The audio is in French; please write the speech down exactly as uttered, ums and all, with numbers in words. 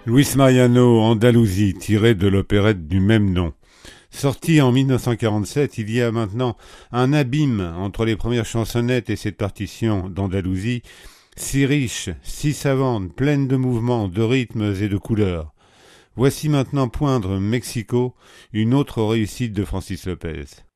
Luis Mariano, Andalousie, tiré de l'opérette du même nom. Sorti en mille neuf cent quarante-sept, il y a maintenant un abîme entre les premières chansonnettes et cette partition d'Andalousie, si riche, si savante, pleine de mouvements, de rythmes et de couleurs. Voici maintenant poindre Mexico, une autre réussite de Francis Lopez.